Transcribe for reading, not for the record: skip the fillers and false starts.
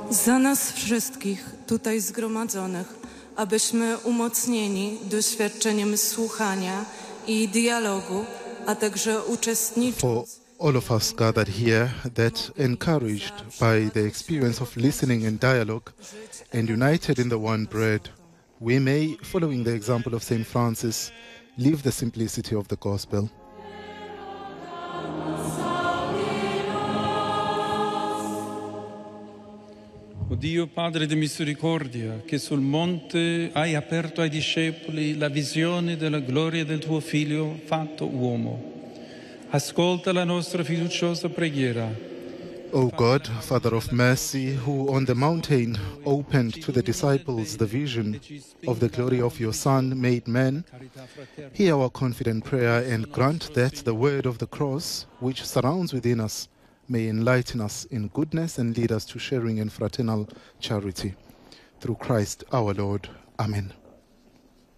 Za nas wszystkich tutaj zgromadzonych, abyśmy umocnieni doświadczeniem słuchania i dialogu, a także uczestnicząc all of us gathered here, that encouraged by the experience of listening and dialogue and united in the one bread, we may, following the example of St. Francis, live the simplicity of the gospel. O Dio Padre di misericordia, che sul monte hai aperto ai discepoli la visione della gloria del tuo Figlio fatto uomo, ascolta la nostra fiduciosa preghiera. O God, Father of mercy, who on the mountain opened to the disciples the vision of the glory of your Son made man, hear our confident prayer and grant that the word of the cross, which surrounds within us, may enlighten us in goodness and lead us to sharing in fraternal charity. Through Christ our Lord. Amen.